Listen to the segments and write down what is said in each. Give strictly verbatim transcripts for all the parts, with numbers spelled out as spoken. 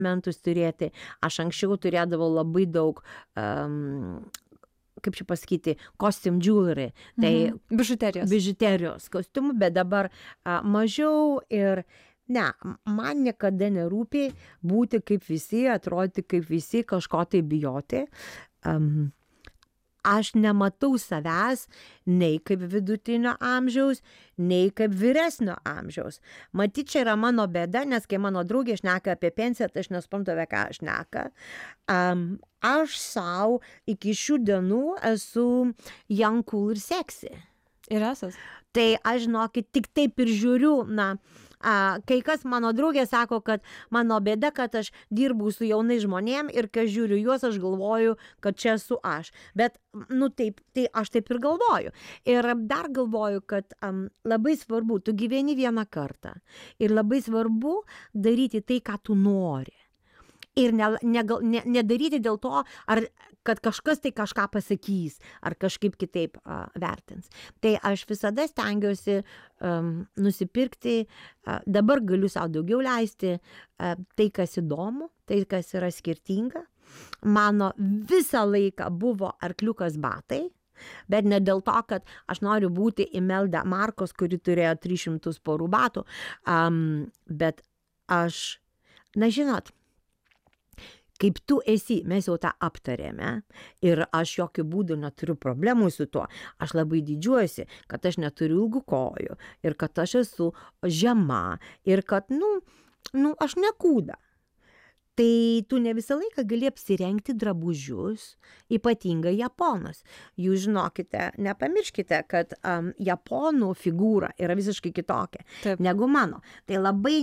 mentus turėti. Aš anksčiau turėdavau labai daug, um, kaip čia pasakyti, costume jewelry. Tai Mhm. Bižuterijos. bižuterijos kostiumų, bet dabar a, mažiau ir ne, man niekada nerūpi būti kaip visi, atrodyti kaip visi, kažko tai bijoti. Um, Aš nematau savęs nei kaip vidutinio amžiaus, nei kaip vyresnio amžiaus. Matyt, čia yra mano bėda, nes kai mano draugė šneka apie pensiją, tai aš nesuprantu, apie ką aš šneka. Um, aš savo iki šių dienų esu young, cool ir sexy. Ir esas. Tai aš žinokit, tik taip ir žiūriu, na, a, kai kas mano draugė sako, kad mano bėda, kad aš dirbu su jaunai žmonėm ir kai žiūriu juos, aš galvoju, kad čia esu aš. Bet, nu taip, tai aš taip ir galvoju. Ir dar galvoju, kad um, labai svarbu, tu gyveni vieną kartą ir labai svarbu daryti tai, ką tu nori. Ir ne, ne, ne, nedaryti dėl to, ar, kad kažkas tai kažką pasakys, ar kažkaip kitaip uh, vertins. Tai aš visada stengiuosi um, nusipirkti, uh, dabar galiu savo daugiau leisti, uh, tai, kas įdomu, tai, kas yra skirtinga. Mano visą laiką buvo arkliukas batai, bet ne dėl to, kad aš noriu būti Imelda Markos, kuri turėjo tris šimtus porų batų, um, bet aš, na žinot, kaip tu esi, mes jau tą aptarėme ir aš jokių būdų neturiu problemų su tuo. Aš labai didžiuojuosi, kad aš neturiu ilgų kojų ir kad aš esu žema ir kad, nu, nu aš nekūda. Tai tu ne visą laiką gali apsirengti drabužius, ypatingai japonus. Jūs žinokite, nepamirškite, kad um, japonų figūra yra visiškai kitokia Taip. negu mano. Tai labai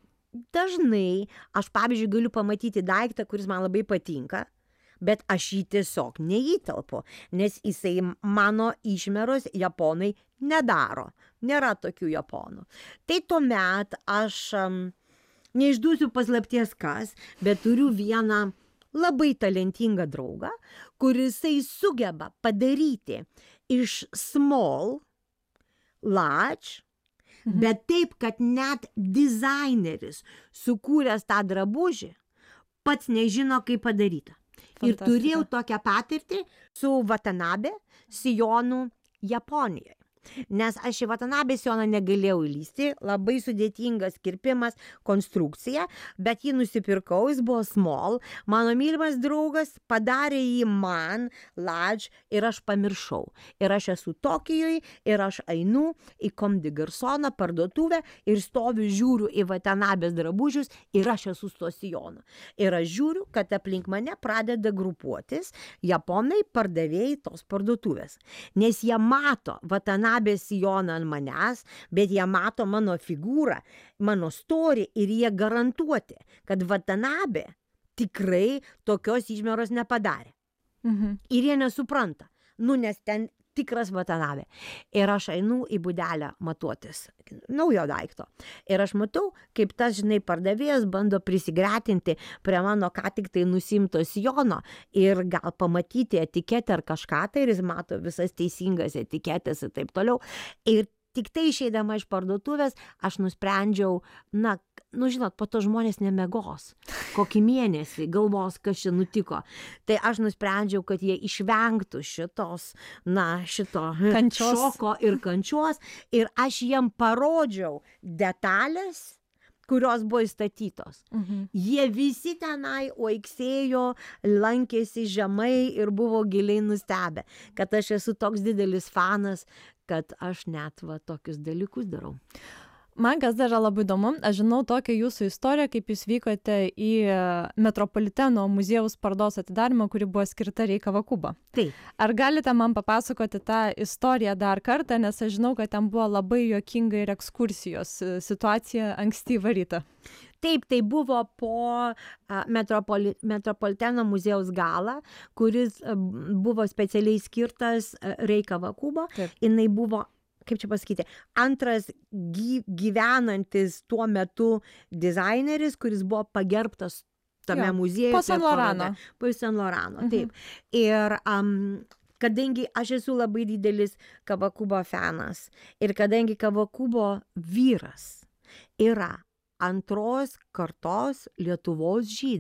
dažnai aš, pavyzdžiui, galiu pamatyti daiktą, kuris man labai patinka, bet aš jį tiesiog neįtelpu, nes jisai mano išmeros japonai nedaro. Nėra tokių japonų. Tai tuomet aš um, neišduosiu paslapties kas, bet turiu vieną labai talentingą draugą, kurisai sugeba padaryti iš small, large, Mhm. bet taip, kad net dizaineris sukūręs tą drabužį pats nežino, kaip padaryta. Ir Fantastika. turėjau tokią patirtį su Watanabe sijonu Japonijoje. Nes aš į Watanabe sijoną negalėjau įlysti, labai sudėtingas kirpimas, konstrukcija, bet jį nusipirkau, jis buvo small, mano mylimas draugas padarė jį man, large, ir aš pamiršau. Ir aš esu Tokijoje, ir aš einu į Comme des Garçons parduotuvę ir stoviu, žiūriu į Watanabės drabužius ir aš esu su to sijonu. Ir aš žiūriu, kad aplink mane pradeda grupuotis japonai pardavėjai tos parduotuvės. Nes jie mato Watanabės sijoną ant manęs, bet jie mato mano figūrą, mano storį ir jie garantuoti, kad Watanabe tikrai tokios išmeros nepadarė. Mhm. Ir jie nesupranta, nu nes ten tikras Watanabe. Ir aš einu į būdelę matuotis naujo daikto. Ir aš matau, kaip tas, žinai, pardavėjas bando prisigretinti prie mano ką tik tai nusimto sijono ir gal pamatyti etiketę ar kažką tai, ir jis mato visas teisingas etiketės ir taip toliau. Ir tik tai išeidama iš parduotuvės, aš nusprendžiau, na, nu žinot, po to žmonės nemegos. Kokį mėnesį galvos, kas čia nutiko. Tai aš nusprendžiau, kad jie išvengtų šitos, na, šito Kančios. šoko ir kančios. Ir aš jiem parodžiau detalės, kurios buvo įstatytos. Mhm. Jie visi tenai oiksėjo, lankėsi žemai ir buvo giliai nustebę, kad aš esu toks didelis fanas, kad aš net va tokius dalykus darau. Man kas dar yra labai įdomu, aš žinau tokią jūsų istoriją, kaip jūs vykote į Metropoliteno muziejaus parodos atidarymą, kuri buvo skirta Rei Kawakubo. Taip. Ar galite man papasakoti tą istoriją dar kartą, nes aš žinau, kad ten buvo labai juokinga ir ekskursijos situacija ankstyvą rytą. Taip, tai buvo po a, Metropoli, Metropoliteno muziejaus galą, kuris a, buvo specialiai skirtas a, Rei Kawakubo. Taip. Jinai buvo, kaip čia pasakyti, antras gy, gyvenantis tuo metu dizaineris, kuris buvo pagerbtas tame Jo, muziejuje. po Saint Laurento. Po Saint Laurento, Mhm. taip. Ir um, kadangi aš esu labai didelis Kawakubo fanas ir kadangi Kawakubo vyras yra antros kartos Lietuvos žydė.